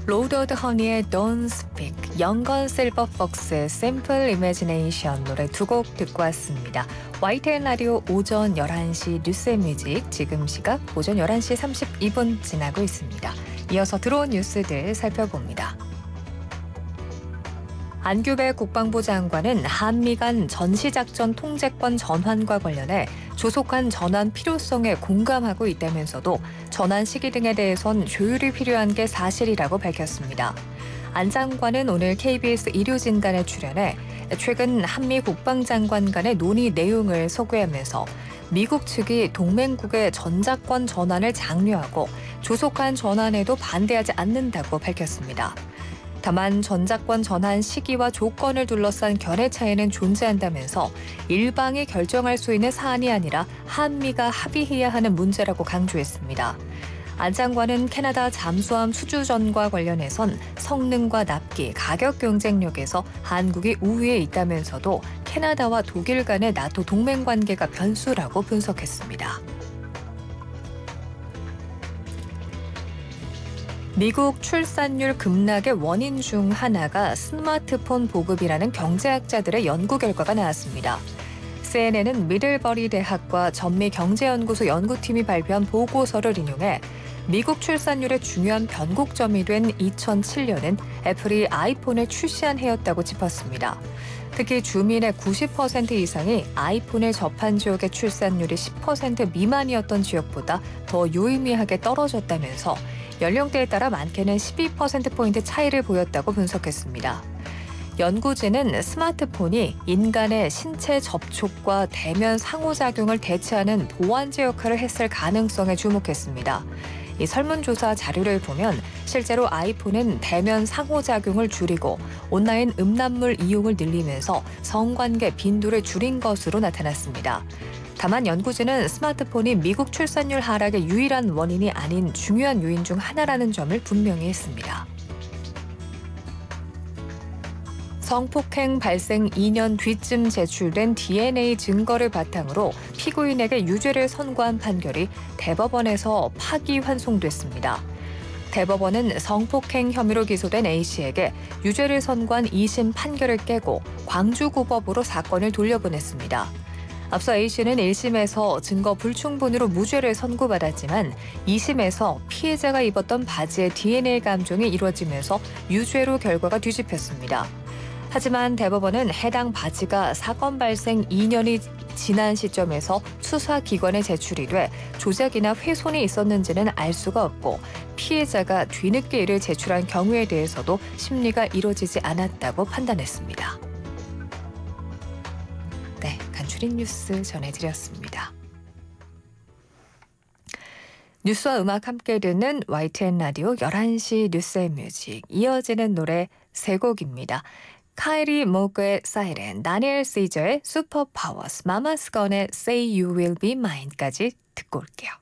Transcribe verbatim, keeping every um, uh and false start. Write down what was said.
로더드 허니의 Don't Speak, 영건 실버폭스의 Simple Imagination 노래 두 곡 듣고 왔습니다. 와이티엔 라디오 오전 열한 시 뉴스앤뮤직, 지금 시각 오전 열한 시 삼십이 분 지나고 있습니다. 이어서 들어온 뉴스들 살펴봅니다. 안규배 국방부 장관은 한미 간 전시작전 통제권 전환과 관련해 조속한 전환 필요성에 공감하고 있다면서도 전환 시기 등에 대해선 조율이 필요한 게 사실이라고 밝혔습니다. 안 장관은 오늘 케이비에스 일요진단에 출연해 최근 한미 국방장관 간의 논의 내용을 소개하면서 미국 측이 동맹국의 전작권 전환을 장려하고 조속한 전환에도 반대하지 않는다고 밝혔습니다. 다만 전작권 전환 시기와 조건을 둘러싼 견해 차이는 존재한다면서 일방이 결정할 수 있는 사안이 아니라 한미가 합의해야 하는 문제라고 강조했습니다. 안 장관은 캐나다 잠수함 수주전과 관련해선 성능과 납기, 가격 경쟁력에서 한국이 우위에 있다면서도 캐나다와 독일 간의 나토 동맹 관계가 변수라고 분석했습니다. 미국 출산율 급락의 원인 중 하나가 스마트폰 보급이라는 경제학자들의 연구 결과가 나왔습니다. 씨엔엔은 미들버리 대학과 전미경제연구소 연구팀이 발표한 보고서를 인용해 미국 출산율의 중요한 변곡점이 된 이천칠 년은 애플이 아이폰을 출시한 해였다고 짚었습니다. 특히 주민의 구십 퍼센트 이상이 아이폰을 접한 지역의 출산율이 십 퍼센트 미만이었던 지역보다 더 유의미하게 떨어졌다면서 연령대에 따라 많게는 십이 퍼센트포인트 차이를 보였다고 분석했습니다. 연구진은 스마트폰이 인간의 신체 접촉과 대면 상호작용을 대체하는 보완제 역할을 했을 가능성에 주목했습니다. 이 설문조사 자료를 보면 실제로 아이폰은 대면 상호작용을 줄이고 온라인 음란물 이용을 늘리면서 성관계 빈도를 줄인 것으로 나타났습니다. 다만 연구진은 스마트폰이 미국 출산율 하락의 유일한 원인이 아닌 중요한 요인 중 하나라는 점을 분명히 했습니다. 성폭행 발생 이 년 뒤쯤 제출된 디엔에이 증거를 바탕으로 피고인에게 유죄를 선고한 판결이 대법원에서 파기환송됐습니다. 대법원은 성폭행 혐의로 기소된 A씨에게 유죄를 선고한 이심 판결을 깨고 광주고법으로 사건을 돌려보냈습니다. 앞서 A씨는 일 심에서 증거 불충분으로 무죄를 선고받았지만 이 심에서 피해자가 입었던 바지의 디엔에이 감정이 이루어지면서 유죄로 결과가 뒤집혔습니다. 하지만 대법원은 해당 바지가 사건 발생 이 년이 지난 시점에서 수사기관에 제출이 돼 조작이나 훼손이 있었는지는 알 수가 없고 피해자가 뒤늦게 이를 제출한 경우에 대해서도 심리가 이루어지지 않았다고 판단했습니다. 네, 간추린 뉴스 전해드렸습니다. 뉴스와 음악 함께 듣는 와이티엔 라디오 열한 시 뉴스앤뮤직, 이어지는 노래 세 곡입니다. 카이리 모그의 사이렌, 다니엘 시저의 슈퍼파워스, 마마스건의 Say You Will Be Mine까지 듣고 올게요.